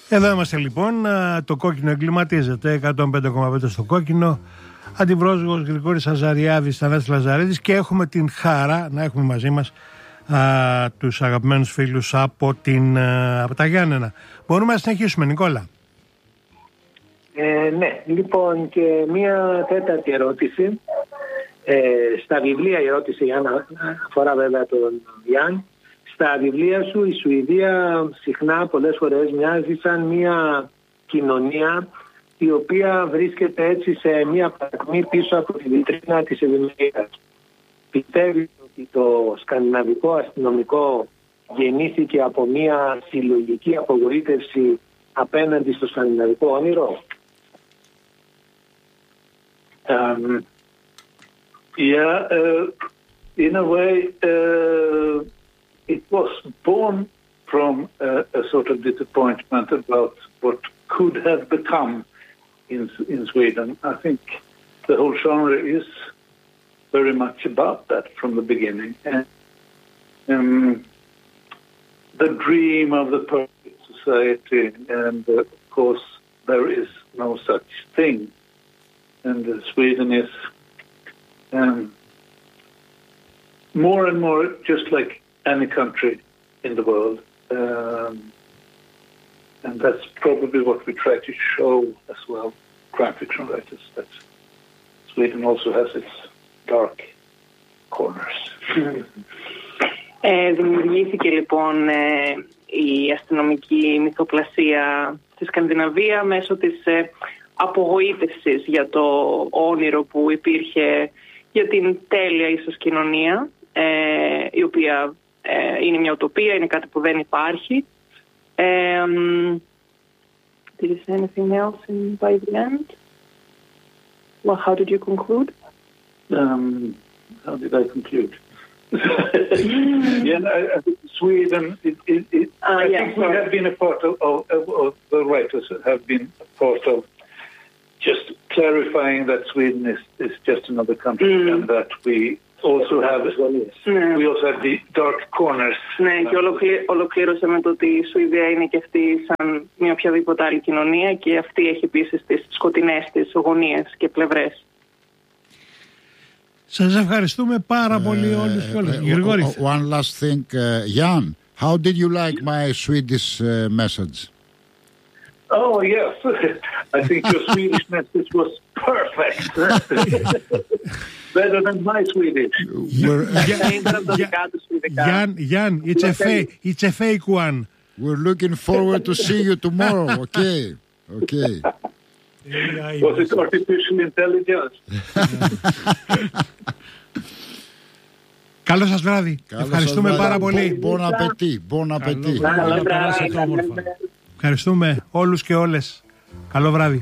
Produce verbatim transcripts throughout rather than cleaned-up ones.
Εδώ είμαστε λοιπόν, το κόκκινο εγκληματίζεται, εκατόν πέντε κόμμα πέντε στο κόκκινο, αντιπρόσωπος Γρηγόρης Αζαριάδης, Θανάσης Λαζαρίδης, και έχουμε την χαρά να έχουμε μαζί μας α, τους αγαπημένους φίλους από, την, α, από τα Γιάννενα. Μπορούμε να συνεχίσουμε, Νικόλα? Ε, ναι, λοιπόν, και μία τέταρτη ερώτηση. Ε, στα βιβλία, η ερώτηση Γιάννα αφορά βέβαια τον Γιάννη. Στα βιβλία σου η Σουηδία συχνά πολλές φορές μοιάζει σαν μια κοινωνία η οποία βρίσκεται έτσι σε μια παρακμή πίσω από τη βιτρίνα της ευημερίας. Πιστεύεις ότι το σκανδιναβικό αστυνομικό γεννήθηκε από μια συλλογική απογοήτευση απέναντι στο σκανδιναβικό όνειρο? Um, yeah, uh, in a way, uh, it was born from a, a sort of disappointment about what could have become in in Sweden. I think the whole genre is very much about that from the beginning, and um, the dream of the perfect society, and uh, of course there is no such thing. And uh, Sweden is um, more and more just like any country in the world. Um, and that's probably what we try to show as well, crime fiction writers, that Sweden also has its dark corners. Ε, δημιουργήθηκε λοιπόν ε, η αστυνομική μυθοπλασία στη Σκανδιναβία μέσω της ε, απογοήτευσης για το όνειρο που υπήρχε για την τέλεια ίσως κοινωνία, ε, η οποία ε, είναι μια ουτοπία, είναι κάτι που δεν υπάρχει. Ε, did you say anything else in, by the end? Well, how did you conclude? Um, how did I conclude? yeah, I, I think Sweden, it, it, it, uh, I yeah, think sorry. we have been a part of, of, of, the writers have been a part of just clarifying that Sweden is, is just another country, mm. and that we also have mm. we also have the dark corners. Ναι, και ολοκλή, ολοκλήρωσε με το ότι η Σουηδία είναι και αυτή σαν μια οποιαδήποτε άλλη κοινωνία, και αυτή έχει επίσης τις σκοτεινές της γωνίες και πλευρές. Σας ευχαριστούμε πάρα πολύ uh, όλους και όλες. Uh, uh, one last thing, uh, Jan, how did you like my Swedish uh, message? Oh, yes. I think your Swedish message was perfect. Better than my Swedish. Jan, Jan, it's a fake, it's a fake one. We're looking forward to see you tomorrow. Okay, okay. Was it artificial intelligence? Καλό σας βράδυ. Καλό Ευχαριστούμε σας πάρα πολύ. Bon appétit, bon appétit. Ευχαριστούμε όλους και όλες. Καλό βράδυ.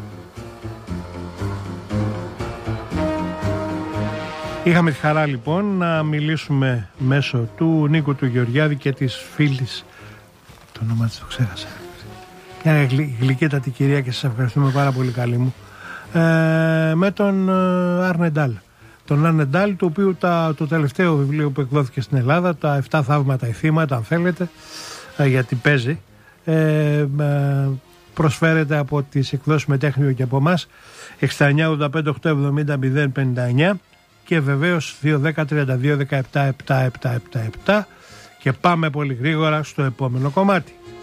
Είχαμε τη χαρά λοιπόν να μιλήσουμε μέσω του Νίκου του Γεωργιάδη και της φίλης, το όνομα της το ξέχασα, μια γλυκύτατη κυρία, και σας ευχαριστούμε πάρα πολύ, καλή μου, ε, με τον Αρνεντάλ. Τον Αρνεντάλ, του οποίου τα, το τελευταίο βιβλίο που εκδόθηκε στην Ελλάδα, τα εφτά θαύματα ή θύματα, αν θέλετε, ε, γιατί παίζει, ε, ε, προσφέρεται από τις εκδόσεις Μετέχνιο και από εμάς, εξήντα εννιά ογδόντα πέντε οκτακόσια εβδομήντα μηδέν πενήντα εννιά, και βεβαίως δύο δέκα τριάντα δύο δεκαεπτά επτακόσια εβδομήντα επτά. Και πάμε πολύ γρήγορα στο επόμενο κομμάτι.